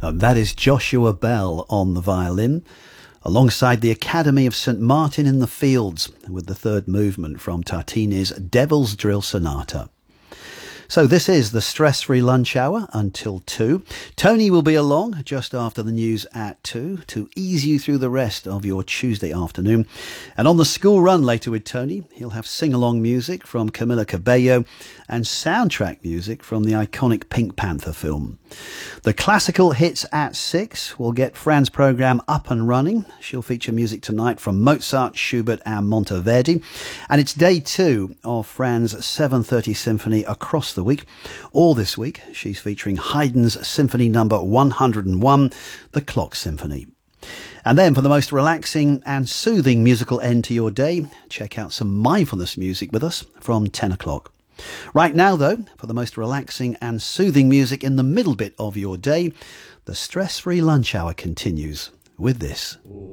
That is Joshua Bell on the violin, alongside the Academy of St Martin in the Fields, with the third movement from Tartini's Devil's Drill Sonata. So this is the stress-free lunch hour until 2. Tony will be along just after the news at 2 to ease you through the rest of your Tuesday afternoon. And on the school run later with Tony, he'll have sing-along music from Camila Cabello and soundtrack music from the iconic Pink Panther film. The classical hits at 6 will get Fran's programme up and running. She'll feature music tonight from Mozart, Schubert and Monteverdi. And it's day 2 of Fran's 7:30 Symphony across the week. All this week, she's featuring Haydn's Symphony number 101, the Clock Symphony. And then for the most relaxing and soothing musical end to your day, check out some mindfulness music with us from 10 o'clock. Right now, though, for the most relaxing and soothing music in the middle bit of your day, the stress-free lunch hour continues with this.